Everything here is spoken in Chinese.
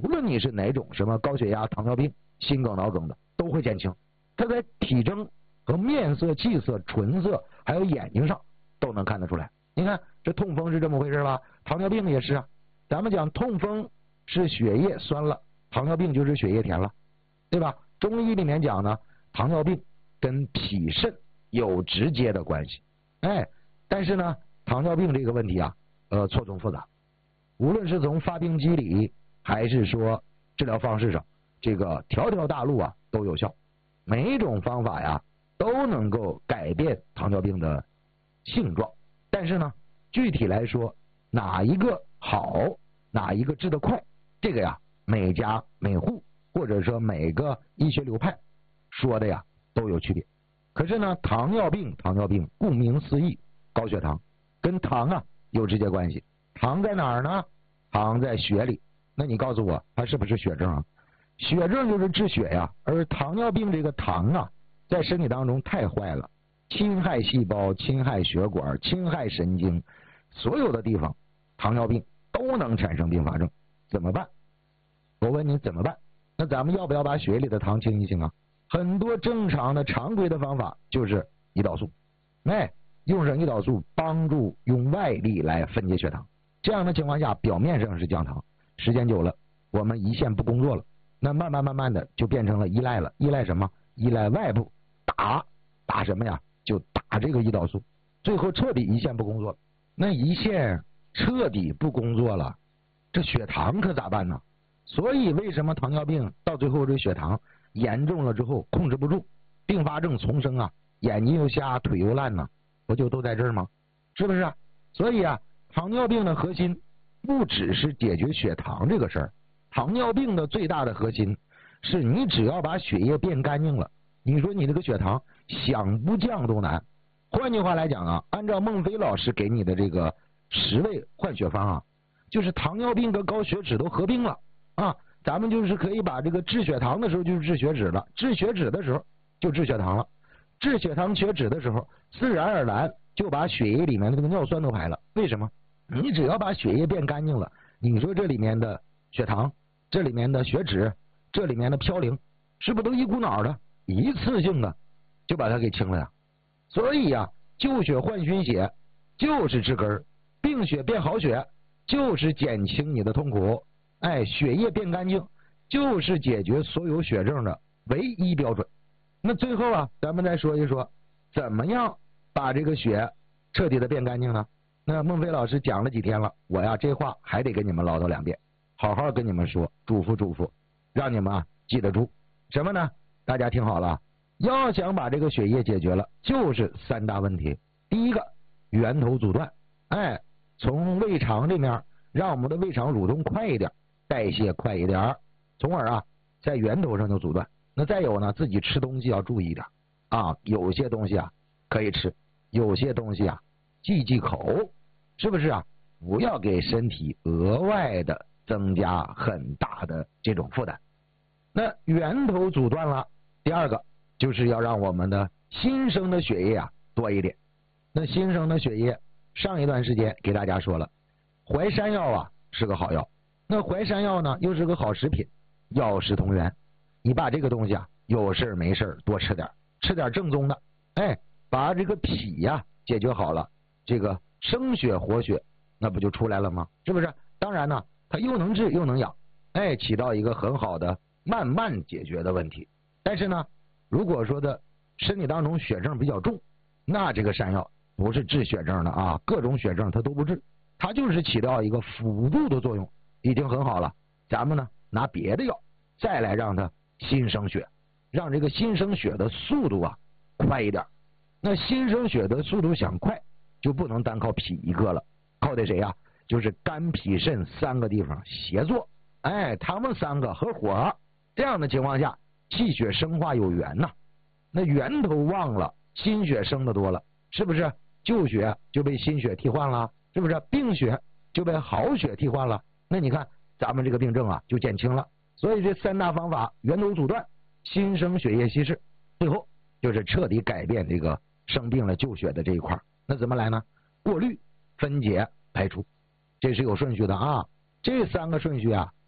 无论你是哪种什么高血压、糖尿病、心梗、脑梗的，都会减轻。它在体征和面色、气色、唇色，还有眼睛上都能看得出来。你看这痛风是这么回事吧？糖尿病也是啊。咱们讲痛风是血液酸了，糖尿病就是血液甜了，对吧？中医里面讲呢，糖尿病跟脾肾有直接的关系。但是呢，糖尿病这个问题啊，错综复杂。无论是从发病机理，还是说治疗方式上，这个条条大路啊都有效。每一种方法呀都能够改变糖尿病的性状。但是呢，具体来说，哪一个好，哪一个治得快，这个呀，每家每户或者说每个医学流派说的呀都有区别。可是呢，糖尿病顾名思义，高血糖跟糖啊有直接关系。糖在哪儿呢？糖在血里。那你告诉我，它是不是血症啊？血症就是治血呀，而糖尿病这个糖啊，在身体当中太坏了，侵害细胞、侵害血管、侵害神经，所有的地方，糖尿病都能产生并发症。怎么办？我问你怎么办？那咱们要不要把血里的糖清一清啊？很多正常的常规的方法就是胰岛素，用上胰岛素帮助用外力来分解血糖。这样的情况下，表面上是降糖，时间久了，我们胰腺不工作了，那慢慢的就变成了依赖了。依赖什么？依赖外部打什么呀？就打这个胰岛素，最后彻底胰腺不工作了。那胰腺彻底不工作了，这血糖可咋办呢？所以为什么糖尿病到最后这血糖严重了之后控制不住，并发症丛生啊，眼睛又瞎，腿又烂呢，不就都在这儿吗？是不是啊？所以啊，糖尿病的核心不只是解决血糖这个事儿，糖尿病的最大的核心是你只要把血液变干净了，你说你这个血糖想不降都难。换句话来讲啊，按照孟非老师给你的这个10味换血方啊，就是糖尿病和高血脂都合并了啊。咱们就是可以把这个治血糖的时候就是治血脂了，治血脂的时候就治血糖了，治血糖血脂的时候自然而然就把血液里面的这个尿酸都排了。为什么？你只要把血液变干净了，你说这里面的血糖，这里面的血脂，这里面的嘌呤，是不是都一股脑的一次性的就把它给清了呀？所以呀，救血换熏血就是治根儿，病血变好血就是减轻你的痛苦。血液变干净就是解决所有血症的唯一标准。那最后啊，咱们再说一说怎么样把这个血彻底的变干净呢？那孟非老师讲了几天了，我呀这话还得跟你们唠叨2遍，好好跟你们说，嘱咐，让你们啊记得住。什么呢？大家听好了，要想把这个血液解决了，就是3大问题。第一个，源头阻断，从胃肠这面让我们的胃肠蠕动快一点，代谢快一点，从而啊在源头上就阻断。那再有呢，自己吃东西要注意一点啊，有些东西啊可以吃，有些东西啊忌口，是不是啊？不要给身体额外的增加很大的这种负担。那源头阻断了，第二个就是要让我们的新生的血液啊多一点。那新生的血液，上一段时间给大家说了，淮山药啊是个好药。那淮山药呢又是个好食品，药食同源。你把这个东西啊有事没事多吃点，吃点正宗的，把这个脾呀解决好了，这个生血活血那不就出来了吗？是不是？当然呢，它又能治又能养，起到一个很好的慢慢解决的问题。但是呢，如果说的身体当中血症比较重，那这个山药不是治血症的啊，各种血症它都不治，它就是起到一个辅助的作用，已经很好了。咱们呢拿别的药再来让它新生血，让这个新生血的速度啊快一点。那新生血的速度想快，就不能单靠脾一个了，靠的谁呀？就是肝脾肾3个地方协作，他们3个合伙，这样的情况下气血生化有源呐。那源头旺了，新血生的多了，是不是旧血就被新血替换了？是不是病血就被好血替换了？那你看咱们这个病症啊就减轻了。所以这3大方法，源头阻断，新生血液稀释，最后就是彻底改变这个生病了旧血的这一块。那怎么来呢？过滤、分解、排出，这是有顺序的啊。这3个顺序啊